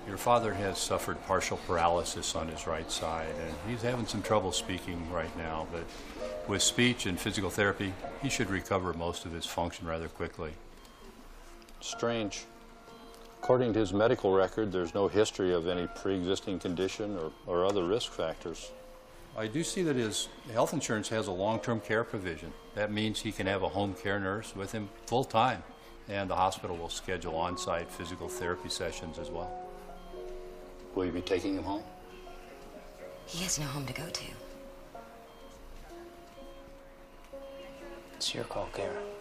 Your father has suffered partial paralysis on his right side, and he's having some trouble speaking right now, but with speech and physical therapy, he should recover most of his function rather quickly. Strange. According to his medical record, there's no history of any pre-existing condition or other risk factors. I do see that his health insurance has a long-term care provision. That means he can have a home care nurse with him full-time, and the hospital will schedule on-site physical therapy sessions as well. Will you be taking him home? He has no home to go to. It's your call, Kara.